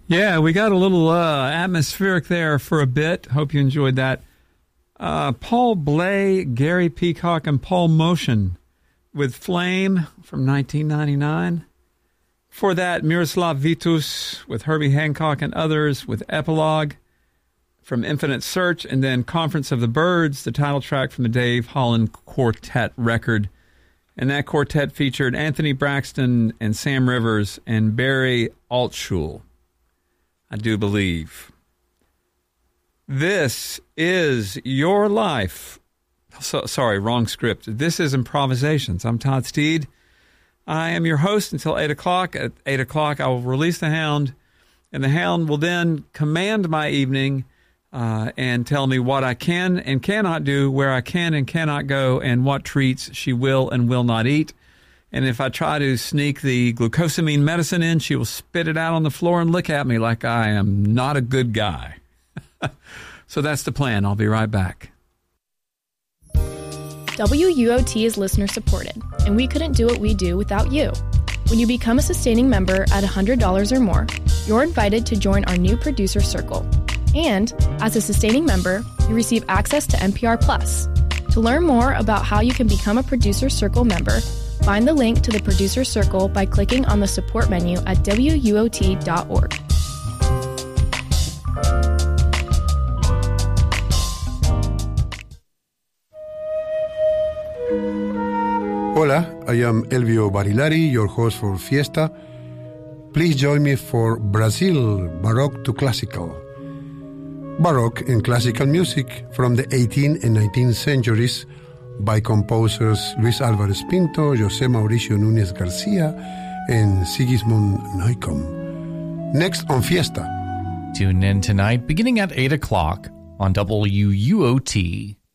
Yeah, we got a little atmospheric there for a bit. Hope you enjoyed that. Paul Bley, Gary Peacock, and Paul Motion with Flame from 1999. For that, Miroslav Vitus with Herbie Hancock and others with Epilogue from Infinite Search, and then Conference of the Birds, the title track from the Dave Holland Quartet record. And that quartet featured Anthony Braxton and Sam Rivers and Barry Altschul, I do believe. This is Your Life. Sorry, wrong script. This is Improvisations. I'm Todd Steed. I am your host until 8 o'clock. At 8 o'clock, I will release the Hound, and the Hound will then command my evening and tell me what I can and cannot do, where I can and cannot go, and what treats she will and will not eat. And if I try to sneak the glucosamine medicine in, she will spit it out on the floor and look at me like I am not a good guy. So that's the plan. I'll be right back. WUOT is listener supported, and we couldn't do what we do without you. When you become a sustaining member at $100 or more, you're invited to join our new producer circle. And as a sustaining member, you receive access to NPR Plus. To learn more about how you can become a producer circle member, find the link to the producer circle by clicking on the support menu at WUOT.org. Hola, I am Elvio Barilari, your host for Fiesta. Please join me for Brazil, Baroque to Classical. Baroque and classical music from the 18th and 19th centuries by composers Luis Álvarez Pinto, José Mauricio Núñez Garcia, and Sigismund Neukomm. Next on Fiesta. Tune in tonight beginning at 8 o'clock on WUOT.